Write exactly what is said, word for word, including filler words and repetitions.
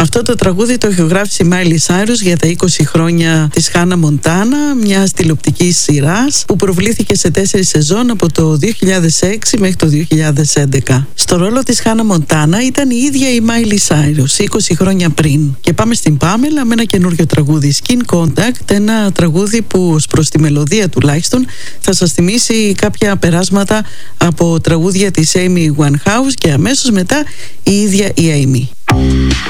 Αυτό το τραγούδι το ηχογράφησε η Miley Cyrus για τα είκοσι χρόνια της Hannah Montana, μια τηλεοπτικής σειράς που προβλήθηκε σε τέσσερις σεζόν από το δύο χιλιάδες έξι μέχρι το δύο χιλιάδες έντεκα. Στο ρόλο της Hannah Montana ήταν η ίδια η Miley Cyrus είκοσι χρόνια πριν. Και πάμε στην Πάμελα με ένα καινούριο τραγούδι, Skin Contact, ένα τραγούδι που ως προς τη μελωδία τουλάχιστον θα σας θυμίσει κάποια περάσματα από τραγούδια της Amy Winehouse και αμέσως μετά η ίδια η Amy.